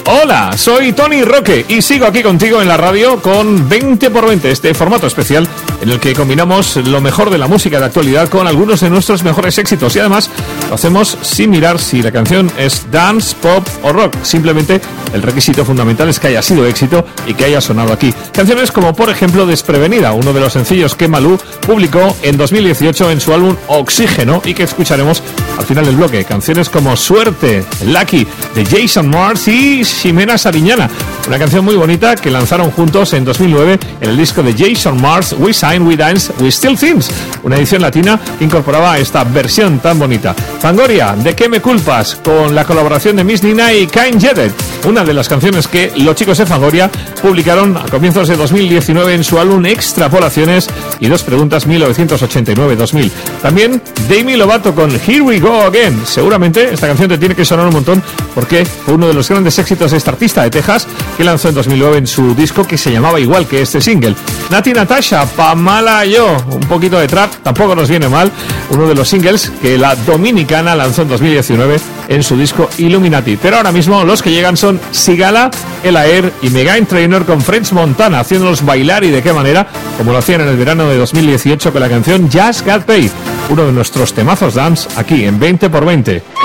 Hola, soy Tony Roque y sigo aquí contigo en la radio con 20x20, este formato especial en el que combinamos lo mejor de la música de actualidad con algunos de nuestros mejores éxitos y además lo hacemos sin mirar si la canción es dance, pop o rock. Simplemente el requisito fundamental es que haya sido éxito y que haya sonado aquí. Canciones como por ejemplo Desprevenida, uno de los sencillos que Malú publicó en 2018 en su álbum Oxígeno y que escucharemos al final del bloque. Canciones como Suerte, Lucky de Jason Mraz y Ximena Sariñana, una canción muy bonita que lanzaron juntos en 2009 en el disco de Jason Mraz, We Sign, We Dance, We Still Things, una edición latina que incorporaba esta versión tan bonita. Fangoria, ¿de qué me culpas?, con la colaboración de Miss Nina y Kain Jeded, una de las canciones que los chicos de Fangoria publicaron a comienzos de 2019 en su álbum Extrapolaciones y Dos Preguntas 1989-2000. También Demi Lovato con Here We Go Again. Seguramente esta canción te tiene que sonar un montón porque fue uno de los grandes éxitos de esta artista de Texas que lanzó en 2009 en su disco que se llamaba igual que este single. Nati Natasha, Pa' Mala Yo, un poquito de trap, tampoco nos viene mal, uno de los singles que la dominicana lanzó en 2019 en su disco Illuminati. Pero ahora mismo los que llegan son Sigala, El Air y Meghan Trainor con French Montana, haciéndolos bailar y de qué manera, como lo hacían en el verano de 2018 con la canción Just Got Paid, uno de nuestros temazos dance aquí en 20x20.